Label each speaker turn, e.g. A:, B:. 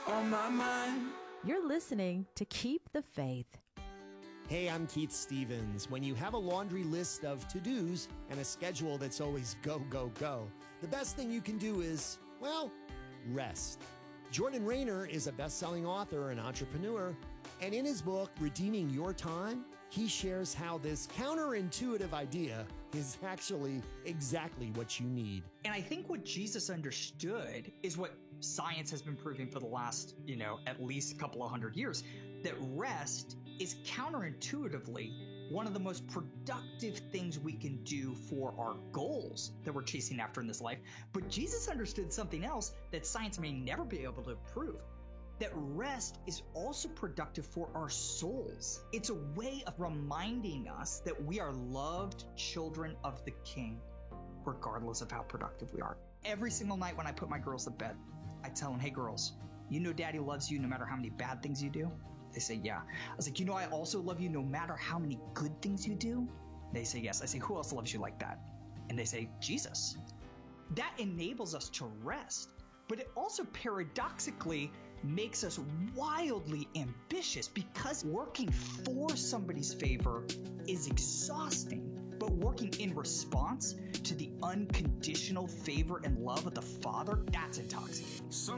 A: on my mind.
B: You're listening to Keep the Faith.
C: Hey, I'm Keith Stevens. When you have a laundry list of to-dos and a schedule that's always go, go, go, the best thing you can do is, well, rest. Jordan Raynor is a best-selling author and entrepreneur, and in his book, Redeeming Your Time, he shares how this counterintuitive idea is actually exactly what you need.
D: And I think what Jesus understood is what science has been proving for the last, at least a couple of hundred years, that rest is counterintuitively one of the most productive things we can do for our goals that we're chasing after in this life. But Jesus understood something else that science may never be able to prove, that rest is also productive for our souls. It's a way of reminding us that we are loved children of the King, regardless of how productive we are. Every single night when I put my girls to bed, I tell them, hey girls, you know Daddy loves you no matter how many bad things you do? They say, yeah. I was like, I also love you no matter how many good things you do? They say, yes. I say, who else loves you like that? And they say, Jesus. That enables us to rest, but it also paradoxically makes us wildly ambitious because working for somebody's favor is exhausting, but working in response to the unconditional favor and love of the Father, that's intoxicating.